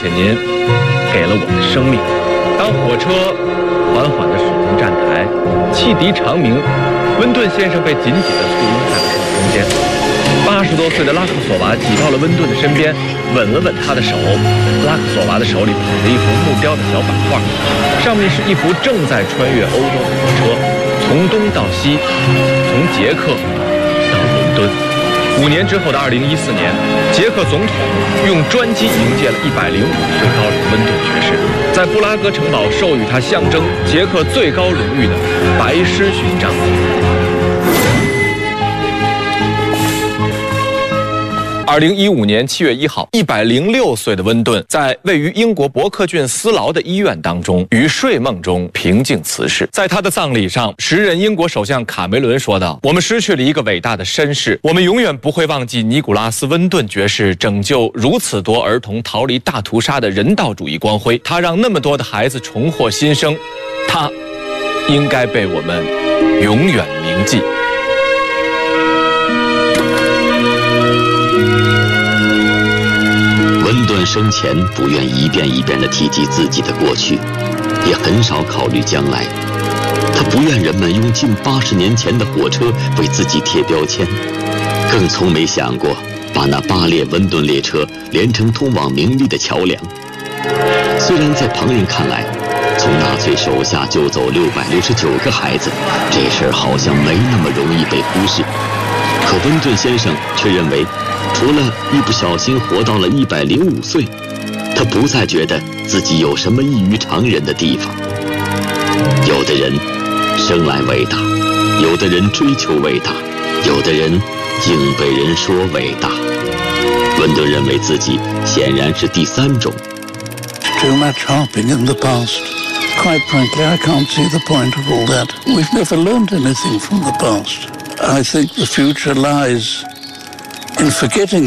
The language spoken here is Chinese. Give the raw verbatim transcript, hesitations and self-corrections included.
谢您给了我的生命。当火车缓缓地驶进站台，汽笛长鸣，温顿先生被紧紧地簇拥在了中间。八十多岁的拉克索娃挤到了温顿的身边，吻了吻他的手。拉克索娃的手里捧着一幅木雕的小版画，上面是一幅正在穿越欧洲的火车，从东到西，从捷克到伦敦。五年之后的二零一四年，捷克总统用专机迎接了一百零五岁高龄的温顿爵士，在布拉格城堡授予他象征捷克最高荣誉的白狮勋章。二零一五年七月一号，一百零六岁的温顿在位于英国伯克郡斯劳的医院当中，于睡梦中平静辞世。在他的葬礼上，时任英国首相卡梅伦说道：“我们失去了一个伟大的绅士，我们永远不会忘记尼古拉斯·温顿爵士拯救如此多儿童逃离大屠杀的人道主义光辉。他让那么多的孩子重获新生，他应该被我们永远铭记。” 温顿生前不愿一遍一遍地提及自己的过去，也很少考虑将来。他不愿人们用近八十年前的火车为自己贴标签，更从没想过把那八列温顿列车连成通往名利的桥梁。虽然在旁人看来，从纳粹手下救走六百六十九个孩子，这事儿好像没那么容易被忽视，可温顿先生却认为，除了一不小心活到了一百零五岁，他不再觉得自己有什么异于常人的地方。有的人生来伟大，有的人追求伟大，有的人竟被人说伟大。温顿认为自己显然是第三种。 Too much harping in the past. Quite frankly, I can't see the point of all that. We've never learned anything from the past. I think the future lies in forgetting